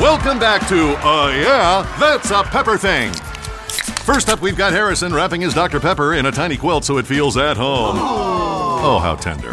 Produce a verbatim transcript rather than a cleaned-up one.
Welcome back to Uh Yeah, That's a Pepper Thing. First up, we've got Harrison wrapping his Doctor Pepper in a tiny quilt so it feels at home. Oh, how tender.